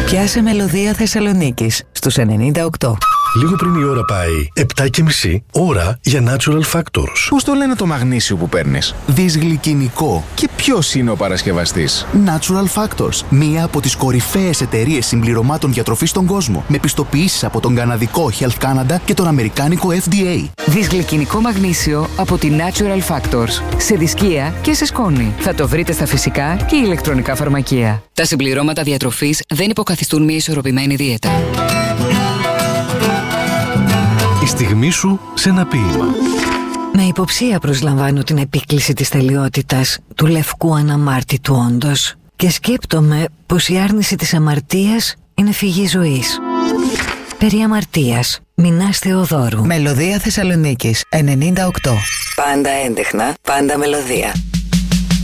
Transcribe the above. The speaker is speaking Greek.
Πιάσε Μελωδία Θεσσαλονίκης στους 98. Λίγο πριν η ώρα πάει 7:30, ώρα για Natural Factors. Πώς το λένε το μαγνήσιο που παίρνεις? Δυσγλυκινικό. Και ποιος είναι ο παρασκευαστής? Natural Factors. Μία από τις κορυφαίες εταιρείες συμπληρωμάτων διατροφής στον κόσμο. Με πιστοποιήσεις από τον καναδικό Health Canada και τον αμερικάνικο FDA. Δυσγλυκινικό μαγνήσιο από τη Natural Factors. Σε δισκία και σε σκόνη. Θα το βρείτε στα φυσικά και ηλεκτρονικά φαρμακεία. Τα συμπληρώματα διατροφής δεν υποκαθιστούν μια ισορροπημένη δίαιτα. Η στιγμή σου σε ένα ποίημα. Με υποψία προσλαμβάνω την επίκληση της τελειότητας του λευκού αναμάρτητου όντως και σκέπτομαι πως η άρνηση της αμαρτίας είναι φυγή ζωής. Περί αμαρτίας, Μινάς Θεοδόρου. Μελωδία Θεσσαλονίκης 98. Πάντα έντεχνα, πάντα μελωδία.